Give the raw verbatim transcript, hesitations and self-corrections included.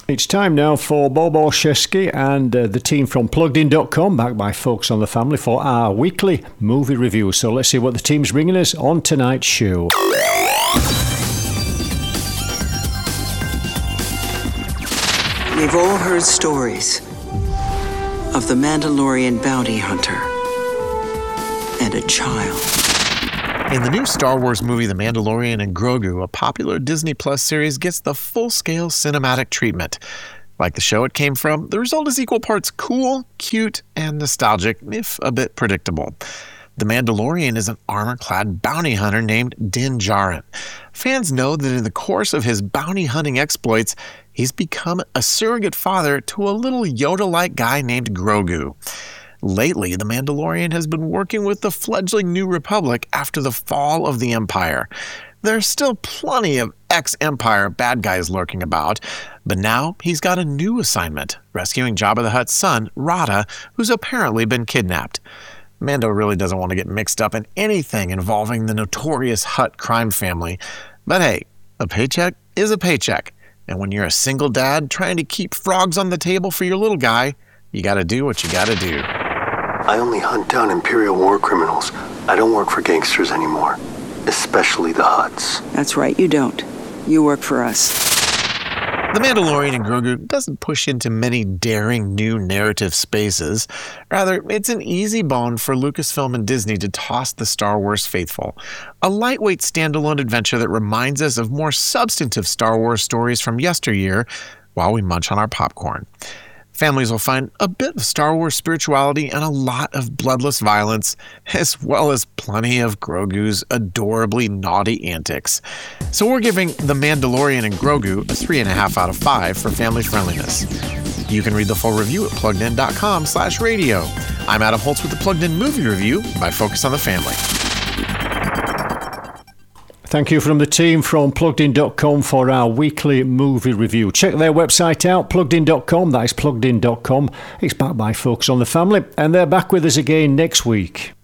It's time now for Bob Olszewski and uh, the team from plugged in dot com, backed by Focus on the Family, for our weekly movie review. So let's see what the team's bringing us on tonight's show. We've all heard stories of the Mandalorian bounty hunter and a child. In the new Star Wars movie The Mandalorian and Grogu, a popular Disney Plus series gets the full-scale cinematic treatment. Like the show it came from, the result is equal parts cool, cute, and nostalgic, if a bit predictable. The Mandalorian is an armor-clad bounty hunter named Din Djarin. Fans know that in the course of his bounty hunting exploits, he's become a surrogate father to a little Yoda-like guy named Grogu. Lately, the Mandalorian has been working with the fledgling New Republic after the fall of the Empire. There's still plenty of ex-Empire bad guys lurking about, but now he's got a new assignment, rescuing Jabba the Hutt's son, Rada, who's apparently been kidnapped. Mando really doesn't want to get mixed up in anything involving the notorious Hutt crime family, but hey, a paycheck is a paycheck, and when you're a single dad trying to keep frogs on the table for your little guy, you gotta do what you gotta do. I only hunt down Imperial war criminals. I don't work for gangsters anymore, especially the Hutts. That's right, you don't. You work for us. The Mandalorian and Grogu doesn't push into many daring new narrative spaces. Rather, it's an easy bone for Lucasfilm and Disney to toss the Star Wars faithful. A lightweight standalone adventure that reminds us of more substantive Star Wars stories from yesteryear while we munch on our popcorn. Families will find a bit of Star Wars spirituality and a lot of bloodless violence, as well as plenty of Grogu's adorably naughty antics. So we're giving The Mandalorian and Grogu a three point five out of five for family friendliness. You can read the full review at plugged in dot com slash radio. I'm Adam Holtz with the Plugged In Movie Review by Focus on the Family. Thank you from the team from plugged in dot com for our weekly movie review. Check their website out, plugged in dot com. That is plugged in dot com. It's backed by Focus on the Family, and they're back with us again next week.